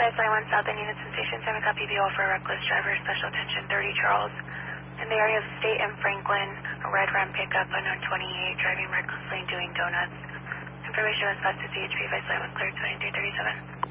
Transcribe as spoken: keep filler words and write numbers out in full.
Line one South and Units and Station seven, copy V O for reckless driver, special attention thirty Charles. In the area of State and Franklin, a red Ram pickup, unknown twenty-eight, driving recklessly and doing donuts. Information was passed to C H P, Vice Line one cleared twenty-three thirty-seven.